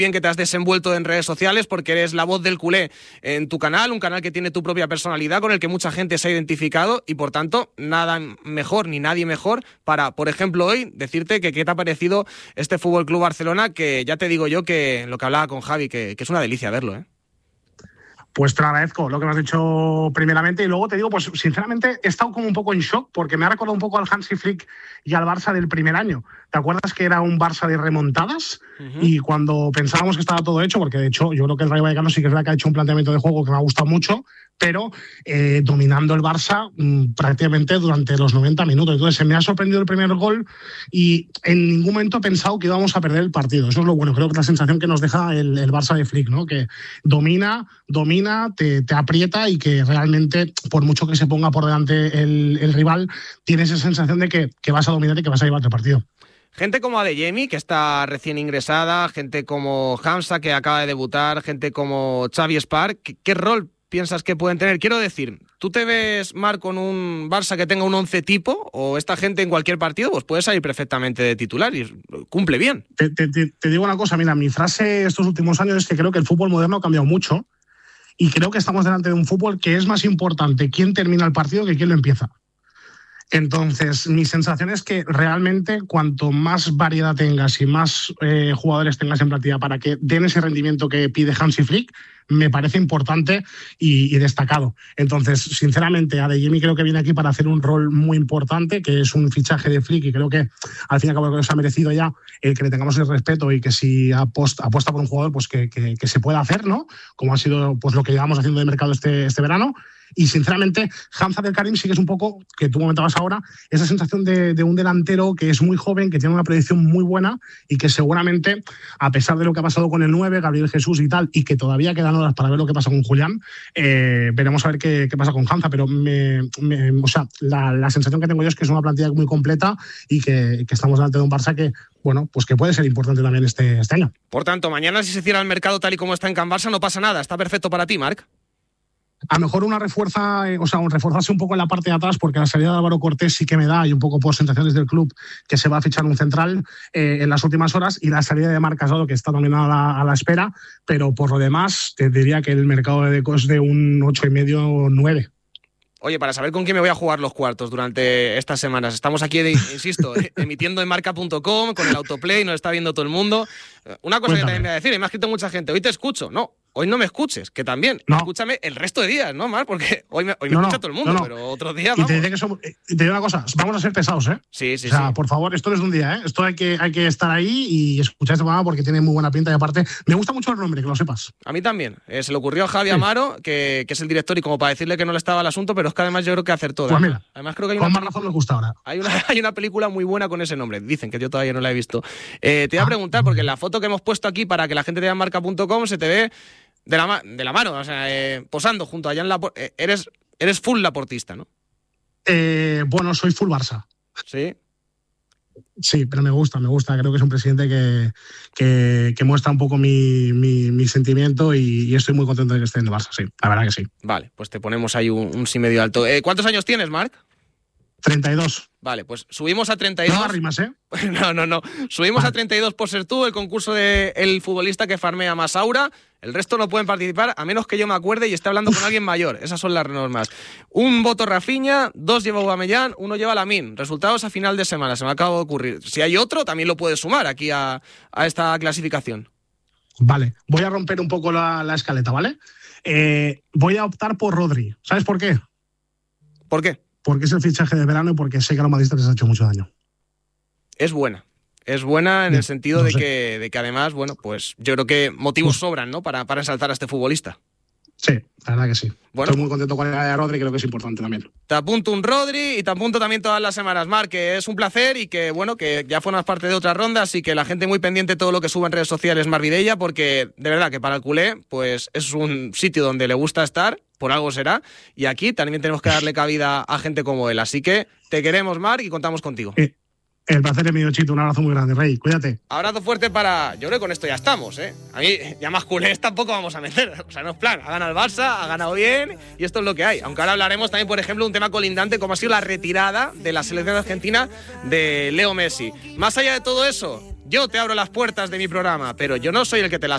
bien que te has desenvuelto en redes sociales porque eres la voz del culé en tu canal, un canal que tiene tu propia personalidad, con el que mucha gente se ha identificado y, por tanto, nada mejor ni nadie mejor para, por ejemplo, hoy decirte que qué te ha parecido este Fútbol Club Barcelona, que ya te digo yo que lo que hablaba con Javi, que es una delicia verlo, ¿eh? Pues te lo agradezco lo que me has dicho primeramente, y luego te digo, pues sinceramente he estado como un poco en shock porque me ha recordado un poco al Hansi Flick y al Barça del primer año. ¿Te acuerdas que era un Barça de remontadas? Y cuando pensábamos que estaba todo hecho, porque de hecho yo creo que el Rayo Vallecano sí que es verdad que ha hecho un planteamiento de juego que me ha gustado mucho, pero dominando el Barça prácticamente durante los 90 minutos. Entonces se me ha sorprendido el primer gol y en ningún momento he pensado que íbamos a perder el partido. Eso es lo bueno, creo que es la sensación que nos deja el Barça de Flick, ¿no? Que domina, te aprieta y que realmente, por mucho que se ponga por delante el rival, tiene esa sensación de que vas a dominar y que vas a llevarte el partido. Gente como Adeyemi, que está recién ingresada, gente como Hamza, que acaba de debutar, gente como Xavi Espar, ¿qué rol piensas que pueden tener? Quiero decir, ¿tú te ves, Marc, con un Barça que tenga un 11 tipo, o esta gente en cualquier partido pues puede salir perfectamente de titular y cumple bien? Te digo una cosa, mira, mi frase estos últimos años es que creo que el fútbol moderno ha cambiado mucho y creo que estamos delante de un fútbol que es más importante quién termina el partido que quién lo empieza. Entonces, mi sensación es que realmente cuanto más variedad tengas y más jugadores tengas en plantilla para que den ese rendimiento que pide Hansi Flick, me parece importante y destacado. Entonces, sinceramente, Adeyemi creo que viene aquí para hacer un rol muy importante, que es un fichaje de Flick, y creo que al fin y al cabo se ha merecido ya el que le tengamos el respeto y que si apuesta por un jugador, pues que se pueda hacer, ¿no? Como ha sido pues lo que llevamos haciendo de mercado este verano. Y sinceramente, Hamza Abdelkarim sí que es un poco, que tú comentabas ahora, esa sensación de un delantero que es muy joven, que tiene una proyección muy buena y que seguramente, a pesar de lo que ha pasado con el 9, Gabriel Jesús y tal, y que todavía quedan horas para ver lo que pasa con Julián, veremos a ver qué pasa con Hamza, pero o sea, la sensación que tengo yo es que es una plantilla muy completa y que estamos delante de un Barça que, bueno, pues que puede ser importante también este año. Por tanto, mañana si se cierra el mercado tal y como está en Can Barça, no pasa nada, está perfecto para ti, Marc. A lo mejor reforzarse un poco en la parte de atrás, porque la salida de Álvaro Cortés sí que me da, y un poco por sensaciones del club, que se va a fichar un central en las últimas horas, y la salida de Marc Casado, que está también a la espera, pero por lo demás te diría que el mercado de Deco es de un 8,5 o 9. Oye, para saber con quién me voy a jugar los cuartos durante estas semanas, estamos aquí, insisto, emitiendo en marca.com, con el autoplay, nos está viendo todo el mundo. Una cosa que también me voy a decir, y me ha escrito mucha gente, hoy te escucho. No, hoy no me escuches, que también, escúchame el resto de días, ¿no, Marc? Porque hoy me escucha todo el mundo, pero otros días vamos. Y te digo una cosa, vamos a ser pesados, ¿eh? Sí. O sea, por favor, esto no es de un día, ¿eh? Esto hay que estar ahí y escuchar este programa porque tiene muy buena pinta, y aparte, me gusta mucho el nombre, que lo sepas. A mí también. Se le ocurrió a Javi Amaro, que es el director, y como para decirle que no le estaba el asunto, pero es que además yo creo que acertó. Pues mira, además creo que con más razón me gusta ahora. Hay una película muy buena con ese nombre. Dicen que yo todavía no la he visto. Te iba a preguntar, porque en la foto que hemos puesto aquí para que la gente te vea en marca.com se te ve de la mano, o sea, posando junto allá en la... Eres full laportista, ¿no? Bueno, soy full Barça. ¿Sí? Sí, pero me gusta. Creo que es un presidente que muestra un poco mi sentimiento y estoy muy contento de que esté en el Barça, sí. La verdad que sí. Vale, pues te ponemos ahí un sí medio alto. ¿Cuántos años tienes, Marc? 32. Vale, pues subimos a 32. No arrimas, ¿eh? No. Subimos a 32 por ser tú, el concurso de el futbolista que farmea más aura. El resto no pueden participar, a menos que yo me acuerde y esté hablando con alguien mayor. Esas son las normas. Un voto Rafinha, 2 lleva Aubameyang, 1 lleva Lamine. Resultados a final de semana, se me acaba de ocurrir. Si hay otro, también lo puedes sumar aquí a esta clasificación. Vale, voy a romper un poco la escaleta, ¿vale? Voy a optar por Rodri. ¿Sabes por qué? ¿Por qué? Porque es el fichaje de verano y porque sé que a los madridistas les ha hecho mucho daño. Es buena en el sentido de que además, bueno, pues yo creo que motivos sobran, ¿no? Para ensalzar a este futbolista. Sí, la verdad que sí. Bueno, estoy muy contento con la de Rodri, creo que es importante también. Te apunto un Rodri y te apunto también todas las semanas, Marc, que es un placer y que, bueno, que ya formas parte de otra ronda, así que la gente muy pendiente de todo lo que sube en redes sociales Marc Vidella, porque de verdad que para el culé, pues es un sitio donde le gusta estar, por algo será, y aquí también tenemos que darle cabida a gente como él. Así que te queremos, Marc, y contamos contigo. El placer es mío, Chito. Un abrazo muy grande, Rey. Cuídate. Abrazo fuerte para... Yo creo que con esto ya estamos, ¿eh? A mí ya más culés tampoco vamos a meter. O sea, no es plan. Ha ganado el Barça, ha ganado bien y esto es lo que hay. Aunque ahora hablaremos también, por ejemplo, de un tema colindante como ha sido la retirada de la selección argentina de Leo Messi. Más allá de todo eso, Yo te abro las puertas de mi programa, pero yo no soy el que te las